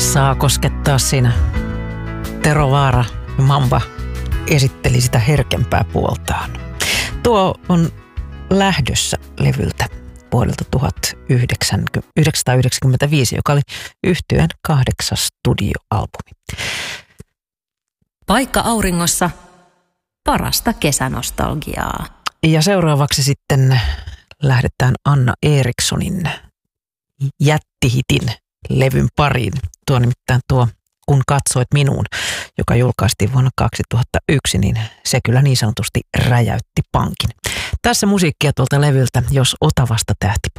saa koskettaa siinä. Tero Vaara ja Mamba esitteli sitä herkempää puoltaan. Tuo on lähdössä levyltä vuodelta 1995, joka oli yhtyeen 8. studioalbumi. Paikka auringossa, parasta kesänostalgiaa. Ja seuraavaksi sitten lähdetään Anna Erikssonin jättihitin levyn pariin. Tuo nimittäin tuo Kun katsoit minuun, joka julkaistiin vuonna 2001, niin se kyllä niin sanotusti räjäytti pankin. Tässä musiikkia tuolta levyltä, Jos Otavasta tähti